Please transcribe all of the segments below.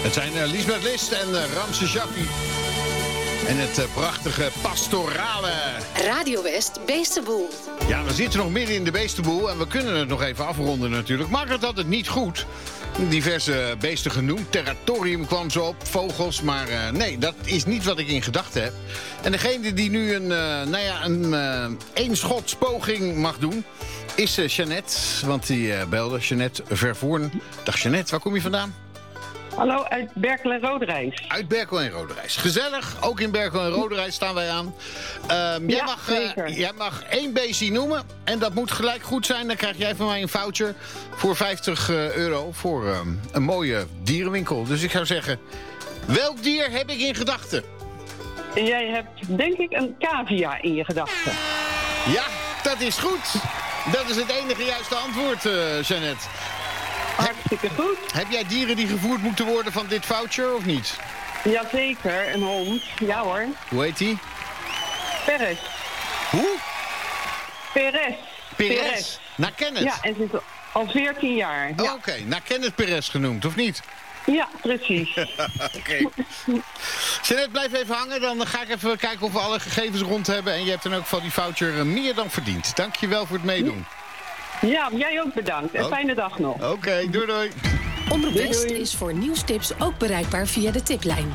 Het zijn Liesbeth List en Ramse Shaffi. En het prachtige pastorale... Radio West, Beestenboel. Ja, we zitten nog midden in de Beestenboel en we kunnen het nog even afronden natuurlijk. Margaret had het niet goed. Diverse beesten genoemd. Territorium kwam zo op, vogels. Maar nee, dat is niet wat ik in gedachten heb. En degene die nu een eenschotspoging mag doen... is Jeannette, want die belde. Jeannette Vervoorn. Dag Jeannette, waar kom je vandaan? Hallo, uit Berkel en Roderijs. Uit Berkel en Roderijs. Gezellig, ook in Berkel en Roderijs staan wij aan. Jij mag 1 beestje noemen en dat moet gelijk goed zijn. Dan krijg jij van mij een voucher voor €50 voor een mooie dierenwinkel. Dus ik zou zeggen, welk dier heb ik in gedachten? Jij hebt denk ik een cavia in je gedachten. Ja, dat is goed. Dat is het enige juiste antwoord, Jeannette. Hartstikke goed. Heb jij dieren die gevoerd moeten worden van dit voucher of niet? Jazeker, een hond. Ja hoor. Hoe heet die? Perez. Hoe? Perez. Naar Kenneth? Ja, en ze is al 14 jaar. Ja. Oké, naar Kenneth Perez genoemd, of niet? Ja, precies. Oké. Jeannette, blijf even hangen. Dan ga ik even kijken of we alle gegevens rond hebben. En je hebt dan ook van die voucher meer dan verdiend. Dank je wel voor het meedoen. Ja, jij ook bedankt. En fijne dag nog. Oké, doei. Omroep West is voor nieuwstips ook bereikbaar via de tiplijn.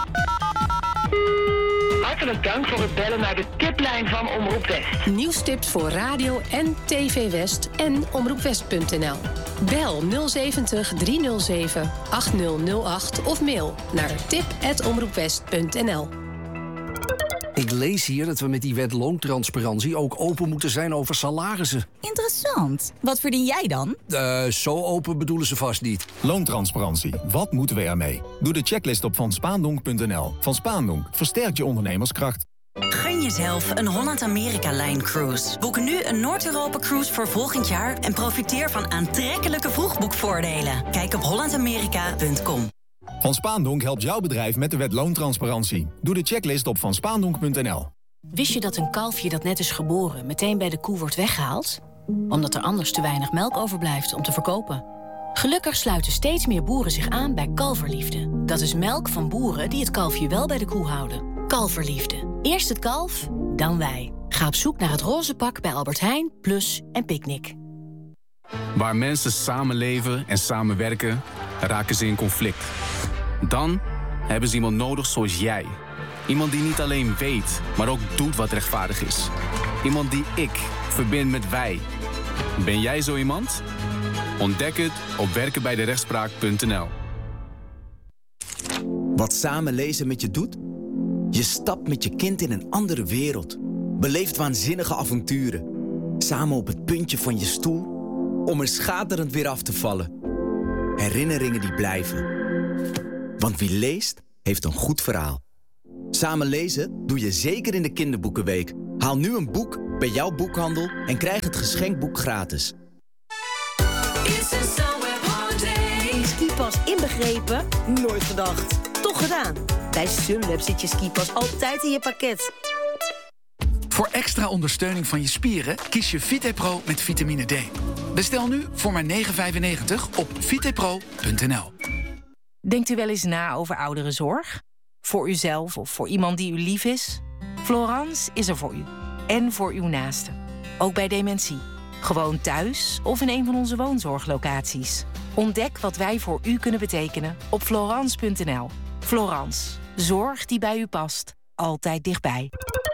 Hartelijk dank voor het bellen naar de tiplijn van Omroep West. Nieuwstips voor radio en TV West en omroepwest.nl. Bel 070 307 8008 of mail naar tip@omroepwest.nl. Ik lees hier dat we met die wet loontransparantie ook open moeten zijn over salarissen. Interessant. Wat verdien jij dan? Zo open bedoelen ze vast niet. Loontransparantie. Wat moeten we ermee? Doe de checklist op vanspaandonk.nl. Van Spaandonk versterkt je ondernemerskracht. Gun jezelf een Holland-Amerika-Line-cruise. Boek nu een Noord-Europa-cruise voor volgend jaar... en profiteer van aantrekkelijke vroegboekvoordelen. Kijk op hollandamerika.com. Van Spaandonk helpt jouw bedrijf met de wet loontransparantie. Doe de checklist op vanspaandonk.nl. Wist je dat een kalfje dat net is geboren meteen bij de koe wordt weggehaald? Omdat er anders te weinig melk overblijft om te verkopen. Gelukkig sluiten steeds meer boeren zich aan bij Kalverliefde. Dat is melk van boeren die het kalfje wel bij de koe houden. Kalverliefde. Eerst het kalf, dan wij. Ga op zoek naar het roze pak bij Albert Heijn, Plus en Picnic. Waar mensen samenleven en samenwerken, raken ze in conflict. Dan hebben ze iemand nodig zoals jij. Iemand die niet alleen weet, maar ook doet wat rechtvaardig is. Iemand die ik verbind met wij. Ben jij zo iemand? Ontdek het op werkenbijderechtspraak.nl. Wat samen lezen met je doet? Je stapt met je kind in een andere wereld. Beleeft waanzinnige avonturen. Samen op het puntje van je stoel, om er schaterend weer af te vallen. Herinneringen die blijven. Want wie leest, heeft een goed verhaal. Samen lezen doe je zeker in de kinderboekenweek. Haal nu een boek bij jouw boekhandel en krijg het geschenkboek gratis. Skipas inbegrepen? Nooit gedacht. Toch gedaan. Bij Sunweb zit je skipas altijd in je pakket. Voor extra ondersteuning van je spieren kies je VitePro met vitamine D. Bestel nu voor maar €9,95 op vitepro.nl. Denkt u wel eens na over ouderenzorg? Voor uzelf of voor iemand die u lief is? Florence is er voor u. En voor uw naasten. Ook bij dementie. Gewoon thuis of in een van onze woonzorglocaties. Ontdek wat wij voor u kunnen betekenen op florence.nl. Florence. Zorg die bij u past. Altijd dichtbij.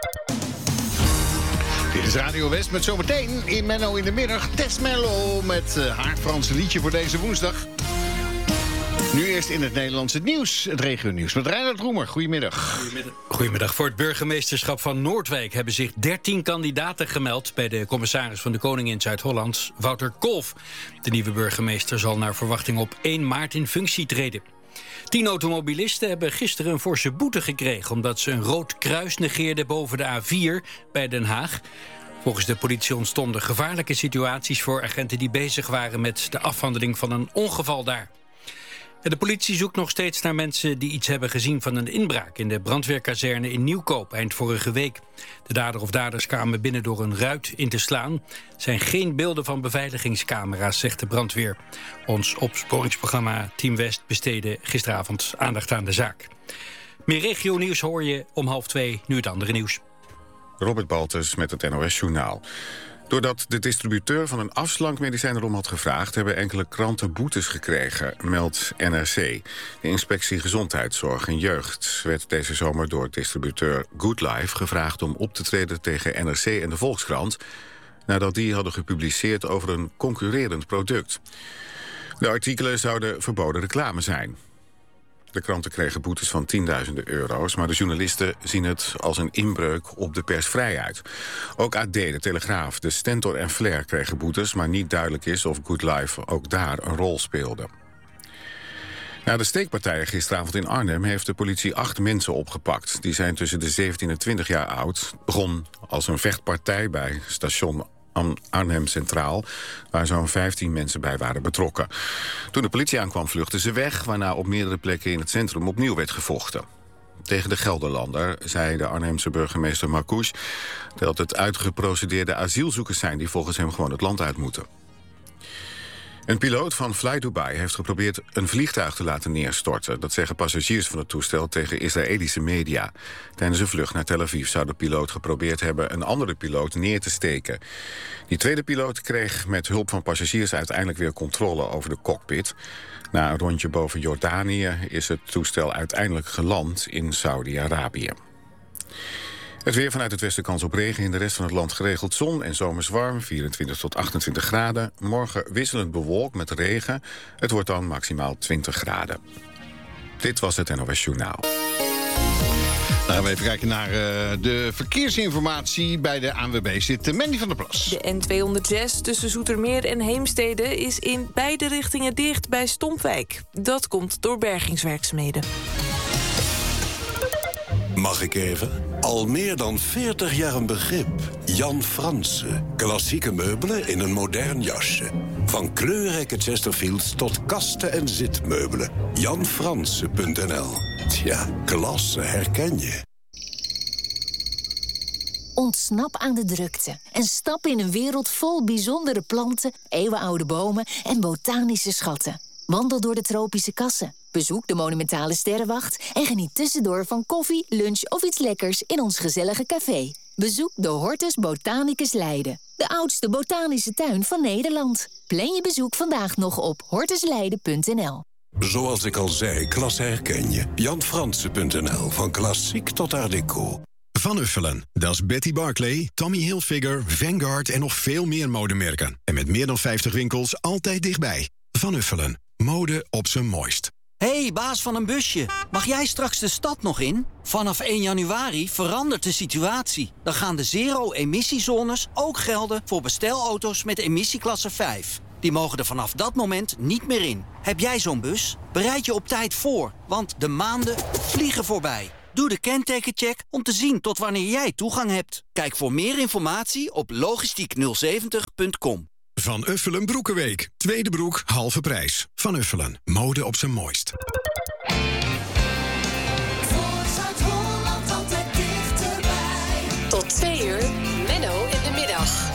Dit is Radio West met zometeen in Menno in de middag. Tess Mello met haar Franse liedje voor deze woensdag. Nu eerst in het Nederlands het nieuws, het regionieuws. Met Reinhard Roemer, goedemiddag. Goedemiddag. Voor het burgemeesterschap van Noordwijk hebben zich 13 kandidaten gemeld bij de commissaris van de Koning in Zuid-Holland, Wouter Kolff. De nieuwe burgemeester zal naar verwachting op 1 maart in functie treden. 10 automobilisten hebben gisteren een forse boete gekregen omdat ze een rood kruis negeerden boven de A4 bij Den Haag. Volgens de politie ontstonden gevaarlijke situaties voor agenten die bezig waren met de afhandeling van een ongeval daar. En de politie zoekt nog steeds naar mensen die iets hebben gezien van een inbraak in de brandweerkazerne in Nieuwkoop eind vorige week. De dader of daders kwamen binnen door een ruit in te slaan. Er zijn geen beelden van beveiligingscamera's, zegt de brandweer. Ons opsporingsprogramma Team West besteedde gisteravond aandacht aan de zaak. Meer regionieuws hoor je om 1:30, nu het andere nieuws. Robert Baltus met het NOS-journaal. Doordat de distributeur van een afslankmedicijn erom had gevraagd, hebben enkele kranten boetes gekregen, meldt NRC. De Inspectie Gezondheidszorg en Jeugd werd deze zomer door distributeur GoodLife gevraagd om op te treden tegen NRC en de Volkskrant, nadat die hadden gepubliceerd over een concurrerend product. De artikelen zouden verboden reclame zijn. De kranten kregen boetes van tienduizenden euro's, maar de journalisten zien het als een inbreuk op de persvrijheid. Ook AD, de Telegraaf, de Stentor en Flair kregen boetes, maar niet duidelijk is of GoodLife ook daar een rol speelde. Na de steekpartijen gisteravond in Arnhem heeft de politie 8 mensen opgepakt. Die zijn tussen de 17 en 20 jaar oud. Begon als een vechtpartij bij station Arnhem Centraal, waar zo'n 15 mensen bij waren betrokken. Toen de politie aankwam vluchtten ze weg, waarna op meerdere plekken in het centrum opnieuw werd gevochten. Tegen de Gelderlander zei de Arnhemse burgemeester Marcouch dat het uitgeprocedeerde asielzoekers zijn die volgens hem gewoon het land uit moeten. Een piloot van Fly Dubai heeft geprobeerd een vliegtuig te laten neerstorten. Dat zeggen passagiers van het toestel tegen Israëlische media. Tijdens een vlucht naar Tel Aviv zou de piloot geprobeerd hebben een andere piloot neer te steken. Die tweede piloot kreeg met hulp van passagiers uiteindelijk weer controle over de cockpit. Na een rondje boven Jordanië is het toestel uiteindelijk geland in Saudi-Arabië. Het weer vanuit het westen kans op regen. In de rest van het land geregeld zon en zomers warm. 24 tot 28 graden. Morgen wisselend bewolkt met regen. Het wordt dan maximaal 20 graden. Dit was het NOS Journaal. Dan gaan we even kijken naar de verkeersinformatie bij de ANWB. Zit Mandy van der Plas. De N206 tussen Zoetermeer en Heemstede is in beide richtingen dicht bij Stompwijk. Dat komt door bergingswerkzaamheden. Mag ik even? Al meer dan 40 jaar een begrip. Jan Fransen. Klassieke meubelen in een modern jasje. Van kleurrijke Chesterfields tot kasten en zitmeubelen. JanFransen.nl. Tja, klasse herken je. Ontsnap aan de drukte en stap in een wereld vol bijzondere planten, eeuwenoude bomen en botanische schatten. Wandel door de tropische kassen. Bezoek de monumentale Sterrenwacht en geniet tussendoor van koffie, lunch of iets lekkers in ons gezellige café. Bezoek de Hortus Botanicus Leiden, de oudste botanische tuin van Nederland. Plan je bezoek vandaag nog op hortusleiden.nl. Zoals ik al zei, klasse herken je. JanFransen.nl, van klassiek tot art déco. Van Uffelen, dat is Betty Barclay, Tommy Hilfiger, Vanguard en nog veel meer modemerken. En met meer dan 50 winkels altijd dichtbij. Van Uffelen, mode op zijn mooist. Hey, baas van een busje. Mag jij straks de stad nog in? Vanaf 1 januari verandert de situatie. Dan gaan de zero-emissiezones ook gelden voor bestelauto's met emissieklasse 5. Die mogen er vanaf dat moment niet meer in. Heb jij zo'n bus? Bereid je op tijd voor, want de maanden vliegen voorbij. Doe de kentekencheck om te zien tot wanneer jij toegang hebt. Kijk voor meer informatie op logistiek070.com. Van Uffelen Broekenweek. Tweede broek, halve prijs. Van Uffelen, mode op zijn mooist.